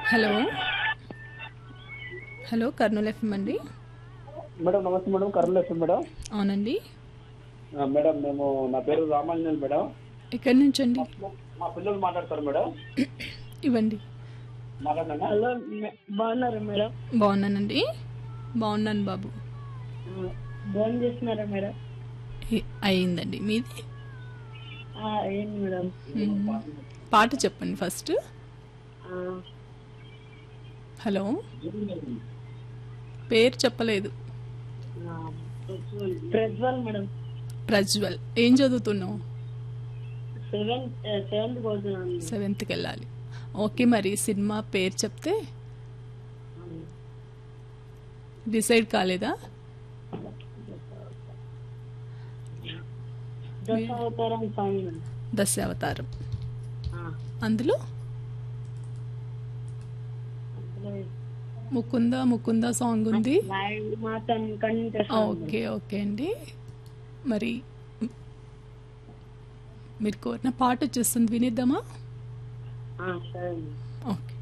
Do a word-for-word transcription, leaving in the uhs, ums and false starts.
Hello hello Kurnool FM అండి. Madam నమస్తే madam, Kurnool FM madam. అవునండి. ఆ, మేడం మేము నా పేరు రామాంజనేయులు మేడం. ఎక్కడి నుంచి అండి? మా పిల్లలు మాట్లాడతారు మేడం. ఇవ్వండి. మాట్లాడండి. హలో బాగున్నారా మేడం? బాగున్నానండి. బాగున్నాను బాబు. ఫోన్ చేస్తున్నారా మేడం? ఏ- అయిందండి మీది? ఆ, ఏంటి మేడం? మ్మ్. పాట చెప్పండి ఫస్ట్. ఆ, హలో, పేరు చెప్పలేదు. ఆ, ప్రజ్వల్ మేడం. ప్రజ్వల్. ఏం చదువుతున్నావు? సెవెంత్ సెవెంత్ పోతున్నాను. సెవెంత్కి వెళ్ళాలి. ఓకే, మరి సినిమా పేరు చెప్తే డిసైడ్ కాలేదా? Dasavatharam song madam. దశావతారం. ఆ, అందులో అందులో ముకుంద ముకుంద సాంగ్ ఉంది. నాయుడు మాత్రం కంటే ఓకే ఓకే అండి. మరి మీరు కోరిన పాట వచ్చేస్తుంది, వినిద్దామా? సరే మేడం. ఓకే.